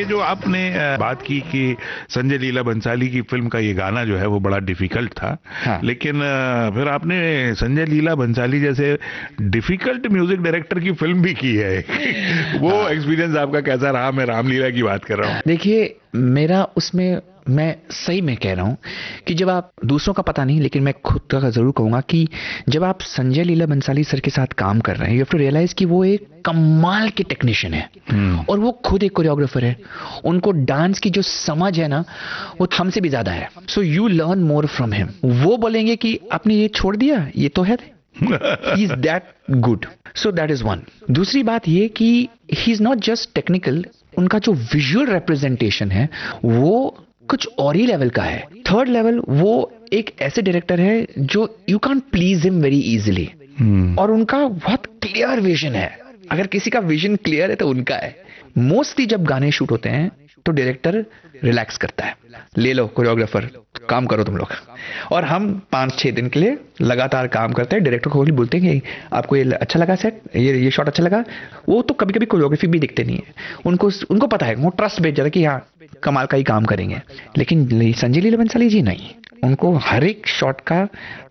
जो आपने बात की कि संजय लीला बंसाली की फिल्म का ये गाना जो है वो बड़ा डिफिकल्ट था, हाँ। लेकिन फिर आपने संजय लीला बंसाली जैसे डिफिकल्ट म्यूजिक डायरेक्टर की फिल्म भी की है। वो हाँ। एक्सपीरियंस आपका कैसा रहा? मैं रामलीला की बात कर रहा हूँ। देखिए, मेरा उसमें, मैं सही में कह रहा हूँ कि जब आप, दूसरों का पता नहीं लेकिन मैं खुद का जरूर कहूंगा कि जब आप संजय लीला बंसाली सर के साथ काम कर रहे हैं, यू हैव टू रियलाइज कि वो एक कमाल के टेक्नीशियन है और वो खुद एक कोरियोग्राफर है। उनको डांस की जो समझ है ना, वो हमसे भी ज्यादा है। So you learn more from him. वो बोलेंगे कि आपने ये छोड़ दिया, ये तो है, he is that good. So that is one. दूसरी बात ये कि he is not just technical, उनका जो विजुअल रिप्रेजेंटेशन है वो कुछ और ही लेवल का है। थर्ड लेवल, वो एक ऐसे डायरेक्टर है जो you can please him very easily, और उनका बहुत क्लियर विजन है। अगर किसी का विजन क्लियर है तो उनका है। मोस्टली जब गाने शूट होते हैं तो डायरेक्टर रिलैक्स करता है, ले लो कोरियोग्राफर, काम करो तुम लोग। और हम 5-6 दिन के लिए लगातार काम करते हैं। डायरेक्टर को बोलते हैं कि आपको ये अच्छा लगा सेट, ये शॉट अच्छा लगा। वो तो कभी कभी कोरियोग्राफी भी दिखते नहीं है, उनको पता है, वो ट्रस्ट भेज जाता है कि हाँ कमाल का ही काम करेंगे। लेकिन संजय लीला बंसाली जी नहीं, उनको हर एक शॉट का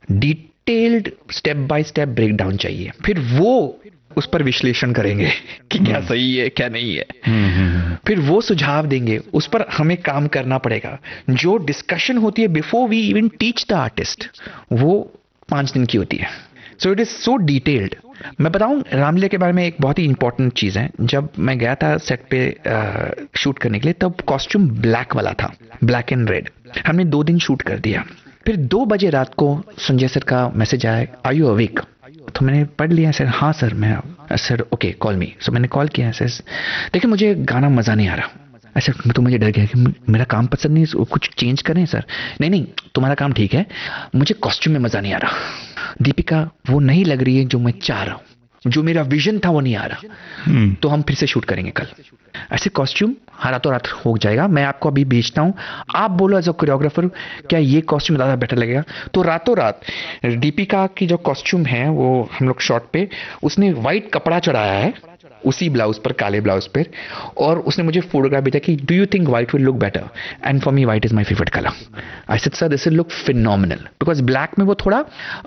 detailed step by step break down चाहिए, फिर वो उस पर विश्लेषण करेंगे कि क्या सही है क्या नहीं है। फिर वो सुझाव देंगे, उस पर हमें काम करना पड़ेगा। जो डिस्कशन होती है before we even teach the artist, वो 5 दिन की होती है। So it is so detailed. मैं बताऊं रामलीला के बारे में एक बहुत ही इंपॉर्टेंट चीज है। जब मैं गया था सेट पे शूट करने के लिए, तब कॉस्ट्यूम ब्लैक वाला था, ब्लैक एंड रेड। हमने 2 दिन शूट कर दिया। फिर 2 बजे रात को संजय सर का मैसेज आया, आर यू अवेक? तो मैंने पढ़ लिया, सर हाँ सर मैं, सर ओके कॉल मी। सो मैंने कॉल किया, सर देखिए मुझे गाना मजा नहीं आ रहा। ऐसा तो मुझे डर गया कि मेरा काम पसंद नहीं, कुछ चेंज करें सर। नहीं तुम्हारा काम ठीक है, मुझे कॉस्ट्यूम में मजा नहीं आ रहा। दीपिका वो नहीं लग रही है जो मैं चाह रहा हूँ, जो मेरा विजन था वो नहीं आ रहा। तो हम फिर से शूट करेंगे कल। ऐसे कॉस्ट्यूम रातों रात हो जाएगा। मैं आपको अभी भेजता हूँ, आप बोलो एज अ कोरियोग्राफर क्या ये कॉस्ट्यूम ज्यादा बेटर लगेगा। तो रातों रात दीपिका की जो कॉस्ट्यूम है, वो हम लोग शॉट पे, उसने व्हाइट कपड़ा चढ़ाया है उसी ब्लाउज पर, काले ब्लाउज पर, और उसने मुझे फोटोग्राफ भेजा कि do you think white will look better? And for me white is my favourite colour. I said sir this will look phenomenal, because black में वो थोड़ा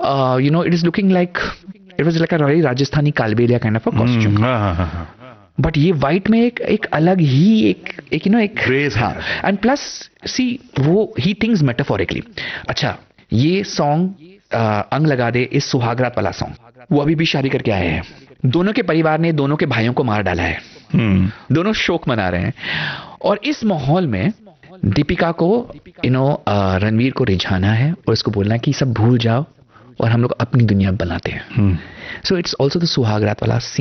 it is looking like, it was like a royal Rajasthani Kalbelia kind of a costume. But ये white में एक अलग ही एक grace. हाँ, and plus सी वो ही थिंग्स मेटाफोरिकली। अच्छा, ये सॉन्ग अंग लगा दे, इस सुहागरात वाला सॉन्ग, वो अभी भी शादी करके आए हैं। दोनों के परिवार ने दोनों के भाइयों को मार डाला है, दोनों शोक मना रहे हैं। और इस माहौल में दीपिका को रणवीर को रिझाना है और उसको बोलना है कि सब भूल जाओ और हम लोग अपनी दुनिया बनाते हैं। सो इट्स ऑल्सो द सुहागरात वाला सीन।